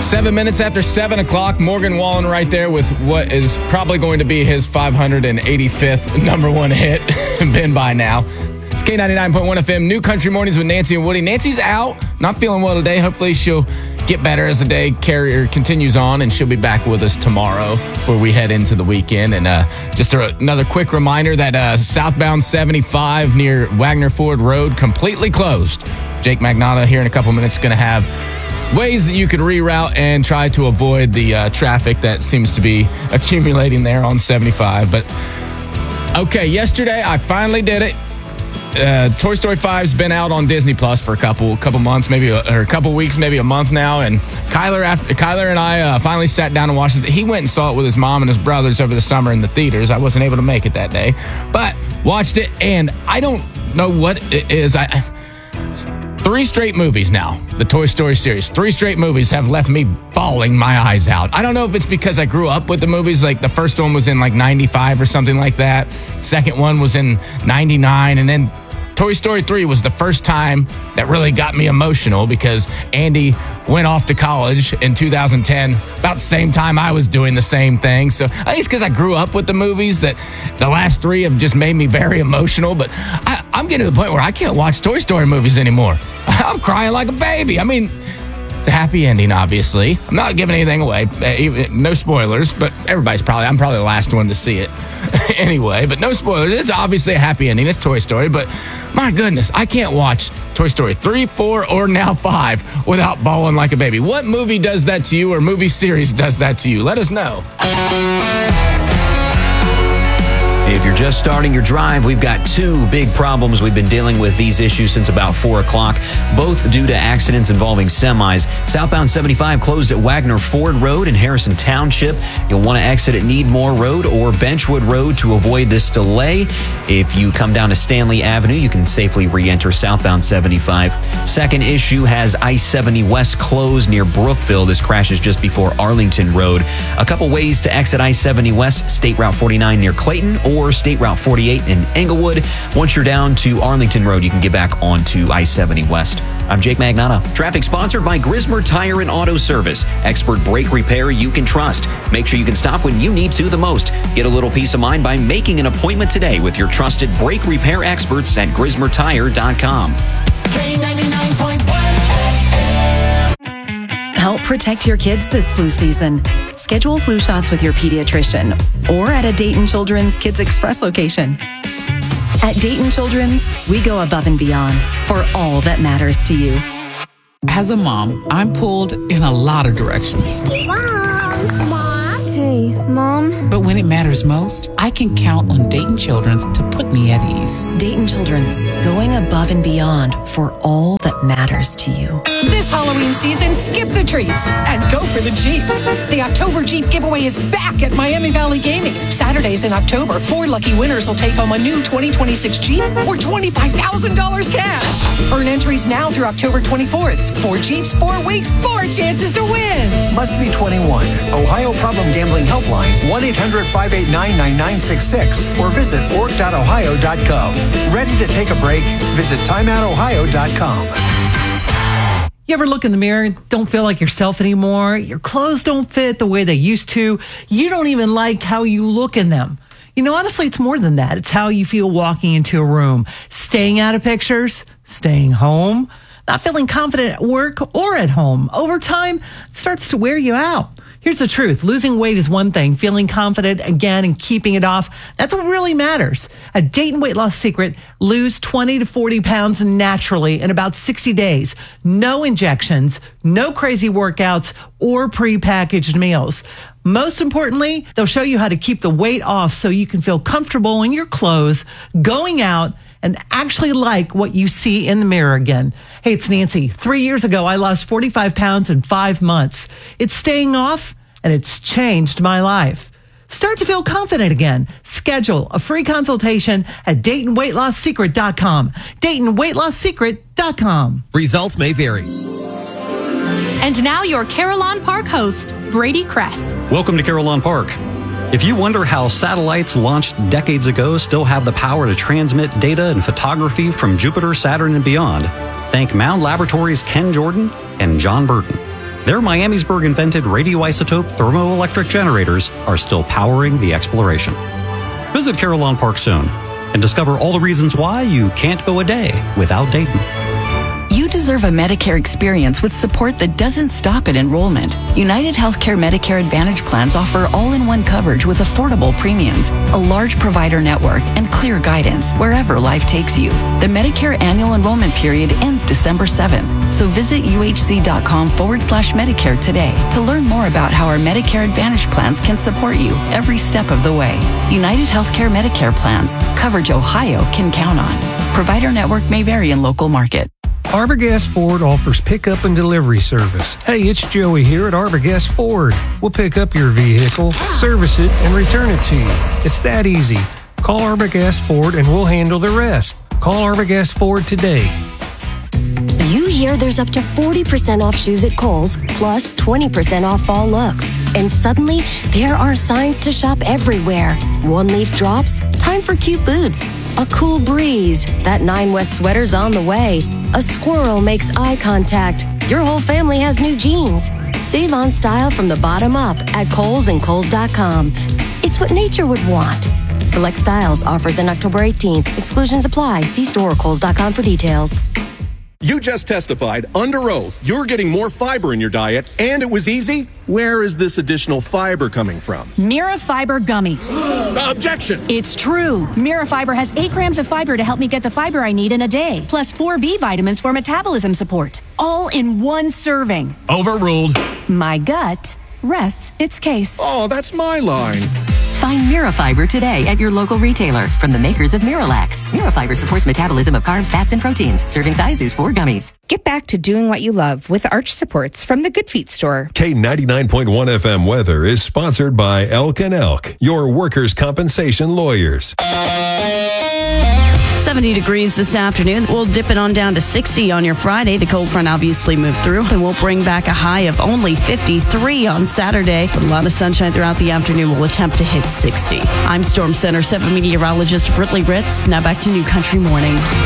7 minutes after 7 o'clock, Morgan Wallen right there with what is probably going to be his 585th number one hit. Been by now. It's K99.1 FM, New Country Mornings with Nancy and Woody. Nancy's out, not feeling well today. Hopefully she'll get better as the day continues on, and she'll be back with us tomorrow where we head into the weekend. And just another quick reminder that southbound 75 near Wagner Ford Road completely closed. Jake Magnotta here in a couple minutes going to have ways that you could reroute and try to avoid the traffic that seems to be accumulating there on 75. But okay, yesterday I finally did it. Toy Story 5's been out on Disney Plus for a couple months, maybe or a couple weeks, maybe a month now. And Kyler and I finally sat down and watched it. He went and saw it with his mom and his brothers over the summer in the theaters. I wasn't able to make it that day, but watched it, and I don't know what it is. 3 straight movies now, the Toy Story series. 3 straight movies have left me bawling my eyes out. I don't know if it's because I grew up with the movies. Like the first one was in like 95 or something like that. Second one was in 99. And then Toy Story 3 was the first time that really got me emotional because Andy went off to college in 2010, about the same time I was doing the same thing. So I think it's because I grew up with the movies that the last 3 have just made me very emotional. But I'm getting to the point where I can't watch Toy Story movies anymore. I'm crying like a baby. I mean, it's a happy ending, obviously. I'm not giving anything away. No spoilers, but I'm probably the last one to see it anyway. But no spoilers. It's obviously a happy ending. It's Toy Story, but my goodness, I can't watch Toy Story 3, 4, or now 5 without bawling like a baby. What movie does that to you or movie series does that to you? Let us know. If you're just starting your drive, we've got 2 big problems. We've been dealing with these issues since about 4 o'clock, both due to accidents involving semis. Southbound 75 closed at Wagner Ford Road in Harrison Township. You'll want to exit at Needmore Road or Benchwood Road to avoid this delay. If you come down to Stanley Avenue, you can safely re-enter southbound 75. Second issue has I-70 West closed near Brookville. This crash is just before Arlington Road. A couple ways to exit I-70 West: State Route 49 near Clayton or State Route 48 in Englewood. Once you're down to Arlington Road, you can get back onto I-70 West. I'm Jake Magnotta. Traffic sponsored by Grismer Tire and Auto Service. Expert brake repair you can trust. Make sure you can stop when you need to the most. Get a little peace of mind by making an appointment today with your trusted brake repair experts at GrismerTire.com. Help protect your kids this flu season. Schedule flu shots with your pediatrician or at a Dayton Children's Kids Express location. At Dayton Children's, we go above and beyond for all that matters to you. As a mom, I'm pulled in a lot of directions. Mom. Hey, Mom. But when it matters most, I can count on Dayton Children's to put me at ease. Dayton Children's, going above and beyond for all that matters to you. This Halloween season, skip the treats and go for the Jeeps. The October Jeep giveaway is back at Miami Valley Gaming. Saturdays in October, 4 lucky winners will take home a new 2026 Jeep or $25,000 cash. Earn entries now through October 24th. 4 Jeeps, 4 weeks, 4 chances to win. Must be 21. Ohio Problem Gambling Helpline, 1-800-589-9966 or visit org.ohio.gov. Ready to take a break? Visit timeoutohio.com. You ever look in the mirror and don't feel like yourself anymore? Your clothes don't fit the way they used to. You don't even like how you look in them. You know, honestly, it's more than that. It's how you feel walking into a room, staying out of pictures, staying home, not feeling confident at work or at home. Over time, it starts to wear you out. Here's the truth. Losing weight is one thing. Feeling confident again and keeping it off, that's what really matters. At Dayton Weight Loss Secret, lose 20 to 40 pounds naturally in about 60 days. No injections, no crazy workouts, or prepackaged meals. Most importantly, they'll show you how to keep the weight off so you can feel comfortable in your clothes, going out, and actually like what you see in the mirror again. Hey, it's Nancy. 3 years ago, I lost 45 pounds in 5 months. It's staying off, and it's changed my life. Start to feel confident again. Schedule a free consultation at DaytonWeightLossSecret.com. DaytonWeightLossSecret.com. Results may vary. And now your Carillon Park host, Brady Kress. Welcome to Carillon Park. If you wonder how satellites launched decades ago still have the power to transmit data and photography from Jupiter, Saturn, and beyond, thank Mound Laboratories' Ken Jordan and John Burton. Their Miamisburg-invented radioisotope thermoelectric generators are still powering the exploration. Visit Carillon Park soon and discover all the reasons why you can't go a day without Dayton. You deserve a Medicare experience with support that doesn't stop at enrollment. United Healthcare Medicare Advantage plans offer all-in-one coverage with affordable premiums, a large provider network, and clear guidance wherever life takes you. The Medicare annual enrollment period ends December 7th, so visit uhc.com/Medicare today to learn more about how our Medicare Advantage plans can support you every step of the way. United Healthcare Medicare plans, coverage Ohio can count on. Provider network may vary in local market. Arbogast Ford offers pickup and delivery service. Hey, it's Joey here at Arbogast Ford. We'll pick up your vehicle, service it, and return it to you. It's that easy. Call Arbogast Ford and we'll handle the rest. Call Arbogast Ford today. You hear there's up to 40% off shoes at Kohl's, plus 20% off fall looks. And suddenly, there are signs to shop everywhere. One-leaf drops, time for cute boots. A cool breeze, that 9 West sweater's on the way. A squirrel makes eye contact. Your whole family has new jeans. Save on style from the bottom up at Kohl's and Kohl's.com. It's what nature would want. Select styles, offers on October 18th. Exclusions apply. See store or Kohl's.com for details. You just testified under oath you're getting more fiber in your diet, and it was easy? Where is this additional fiber coming from? Mirafiber gummies. Objection! It's true. Mirafiber has 8 grams of fiber to help me get the fiber I need in a day, plus 4 B vitamins for metabolism support. All in one serving. Overruled. My gut rests its case. Oh, that's my line. Find Mirafiber today at your local retailer from the makers of Miralax. Mirafiber supports metabolism of carbs, fats, and proteins. Serving size is 4 gummies. Get back to doing what you love with arch supports from the Good Feet store. K99.1 FM weather is sponsored by Elk & Elk, your workers' compensation lawyers. 70 degrees this afternoon. We'll dip it on down to 60 on your Friday. The cold front obviously moved through, and we'll bring back a high of only 53 on Saturday. With a lot of sunshine throughout the afternoon, we'll attempt to hit 60. I'm Storm Center 7 meteorologist Britley Ritz. Now back to New Country Mornings.